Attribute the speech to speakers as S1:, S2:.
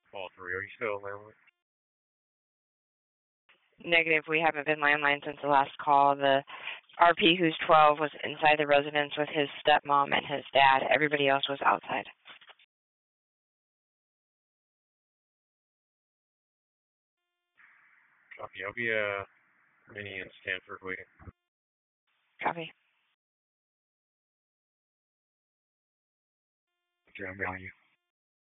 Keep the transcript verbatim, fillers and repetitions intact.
S1: All three. Are you still landline?
S2: Negative, we haven't been landline since the last call. The R P, who's twelve, was inside the residence with his stepmom and his dad. Everybody else was outside.
S1: Copy. I'll be uh, Minnie and Stanford waiting.
S2: Copy.
S1: Okay, I'm behind you.